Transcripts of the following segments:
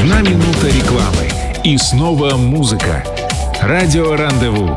Одна минута рекламы. И снова музыка. Радио Рандеву.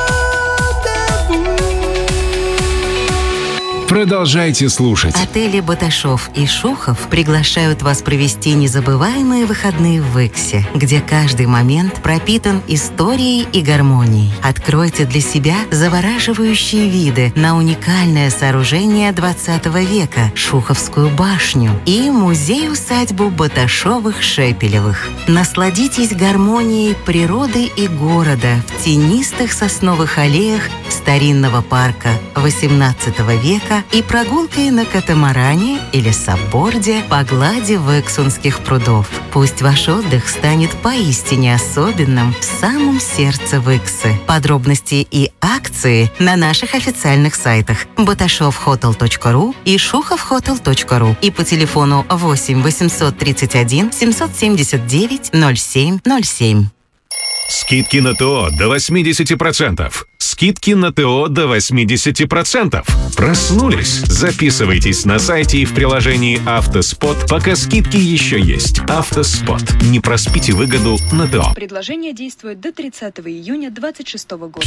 Продолжайте слушать. Отели «Баташов» и «Шухов» приглашают вас провести незабываемые выходные в Иксе, где каждый момент пропитан историей и гармонией. Откройте для себя завораживающие виды на уникальное сооружение 20 века – Шуховскую башню и музей-усадьбу Баташовых-Шепелевых. Насладитесь гармонией природы и города в тенистых сосновых аллеях старинного парка XVIII века и прогулкой на катамаране или сапборде по глади Вексунских прудов. Пусть ваш отдых станет поистине особенным в самом сердце Виксы. Подробности и акции на наших официальных сайтах batashofhotel.ru и shuhovhotel.ru и по телефону 8 831 779 0707. Скидки на ТО до 80%. Скидки на ТО до 80%. Проснулись? Записывайтесь на сайте и в приложении «Автоспот», пока скидки еще есть. «Автоспот». Не проспите выгоду на ТО. Предложение действует до 30 июня 2026 года.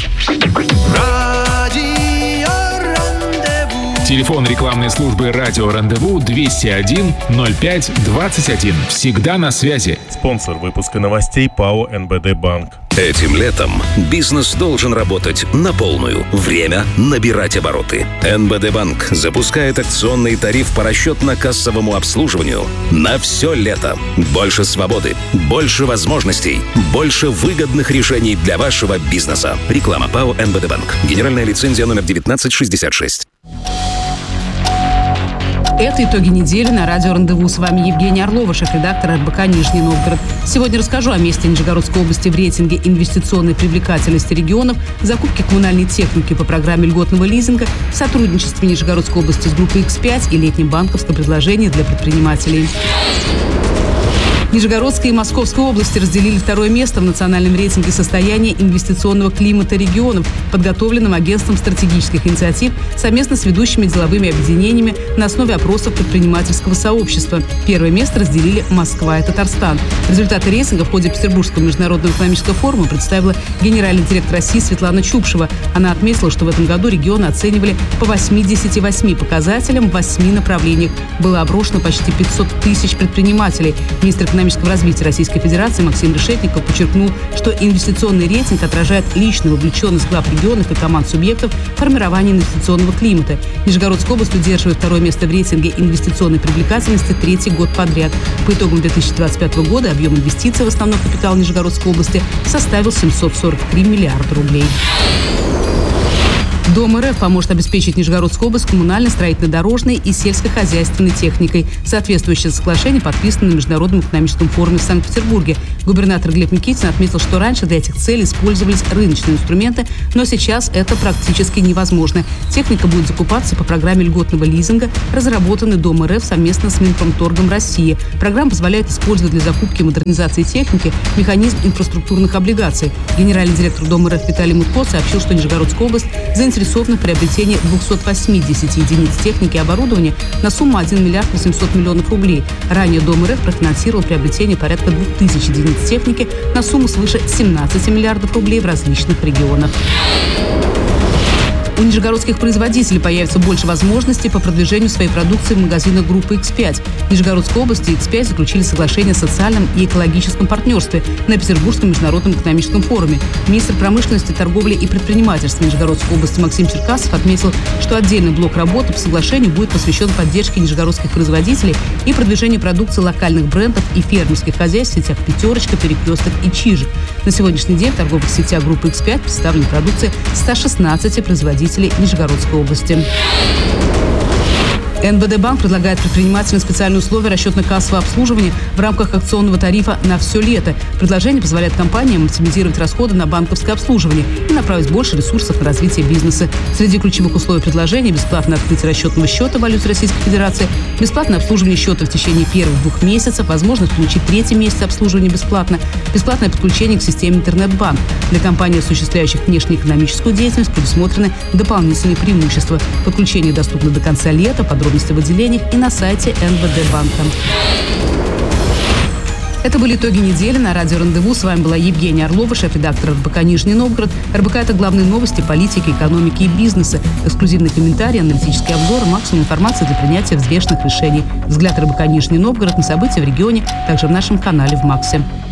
Телефон рекламной службы «Радио Рандеву» 201 05 21. Всегда на связи. Спонсор выпуска новостей ПАО «НБД Банк». Этим летом бизнес должен работать на полную. Время набирать обороты. НБД Банк запускает акционный тариф по расчетно-кассовому обслуживанию на все лето. Больше свободы, больше возможностей, больше выгодных решений для вашего бизнеса. Реклама ПАО «НБД Банк». Генеральная лицензия номер 1966. Это итоги недели на радио «Рандеву». С вами Евгения Орлова, шеф-редактор РБК «Нижний Новгород». Сегодня расскажу о месте Нижегородской области в рейтинге инвестиционной привлекательности регионов, закупке коммунальной техники по программе льготного лизинга, сотрудничестве Нижегородской области с группой X5 и летнем банковском предложении для предпринимателей. Нижегородская и Московская области разделили второе место в национальном рейтинге состояния инвестиционного климата регионов, подготовленном агентством стратегических инициатив совместно с ведущими деловыми объединениями на основе опросов предпринимательского сообщества. Первое место разделили Москва и Татарстан. Результаты рейтинга в ходе Петербургского международного экономического форума представила генеральный директор России Светлана Чупшева. Она отметила, что в этом году регионы оценивали по 88 показателям в 8 направлениях. Было оброшено почти 500 тысяч предпринимателей. Министр экономического развития Российской Федерации Максим Решетников подчеркнул, что инвестиционный рейтинг отражает личную вовлеченность глав регионов и команд субъектов в формировании инвестиционного климата. Нижегородская область удерживает второе место в рейтинге инвестиционной привлекательности третий год подряд. По итогам 2025 года объем инвестиций в основной капитал Нижегородской области составил 743 миллиарда рублей. Дом РФ поможет обеспечить Нижегородскую область коммунальной, строительно-дорожной и сельскохозяйственной техникой. Соответствующее соглашение подписано на Международном экономическом форуме в Санкт-Петербурге. Губернатор Глеб Никитин отметил, что раньше для этих целей использовались рыночные инструменты, но сейчас это практически невозможно. Техника будет закупаться по программе льготного лизинга, разработанной Дом РФ совместно с Минпромторгом России. Программа позволяет использовать для закупки и модернизации техники механизм инфраструктурных облигаций. Генеральный директор Дома РФ Виталий Мутко сообщил, что Нижегородская область заинтересована в приобретении 280 единиц техники и оборудования на сумму 1 миллиард 800 миллионов рублей. Ранее Дом РФ профинансировал приобретение порядка 2000 единиц техники на сумму свыше 17 миллиардов рублей в различных регионах. У нижегородских производителей появится больше возможностей по продвижению своей продукции в магазинах группы X5. В Нижегородской области X5 заключили соглашение о социальном и экологическом партнерстве на Петербургском международном экономическом форуме. Министр промышленности, торговли и предпринимательства Нижегородской области Максим Черкасов отметил, что отдельный блок работы по соглашению будет посвящен поддержке нижегородских производителей и продвижению продукции локальных брендов и фермерских хозяйств в сетях «Пятерочка», «Перекресток» и «Чижик». На сегодняшний день в торговых сетях группы X5 представлена продукция 116 производителей Нижегородской области. НБД Банк предлагает предпринимателям специальные условия расчетно-кассового обслуживания в рамках акционного тарифа на все лето. Предложение позволяет компаниям максимизировать расходы на банковское обслуживание и направить больше ресурсов на развитие бизнеса. Среди ключевых условий предложения – бесплатное открытие расчетного счета в валюте Российской Федерации, бесплатное обслуживание счета в течение первых 2 месяцев, возможность получить третий месяц обслуживания бесплатно, бесплатное подключение к системе интернет-банк. Для компаний, осуществляющих внешнеэкономическую деятельность, предусмотрены дополнительные преимущества. Подключение доступно до конца лета, подробности в отделениях и на сайте НБД банка. Это были итоги недели на радио «Рандеву». С вами была Евгения Орлова, шеф-редактор РБК «Нижний Новгород». РБК – это главные новости политики, экономики и бизнеса. Эксклюзивный комментарий, аналитический обзор, максимум информации для принятия взвешенных решений. Взгляд РБК «Нижний Новгород» на события в регионе, также в нашем канале в МАКСе.